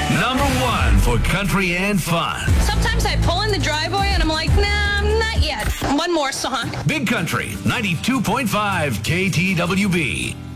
Number one for country and fun. Sometimes I pull in the driveway and I'm like, nah, not yet. One more song. Big Country, 92.5 KTWB.